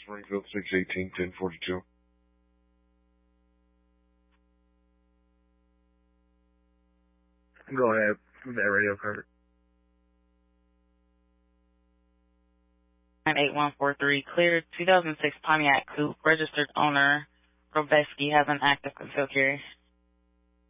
Springfield 618-1042. Go ahead with that radio card. 8143, cleared 2006 Pontiac Coupe, registered owner Robeski has an active concealed carry.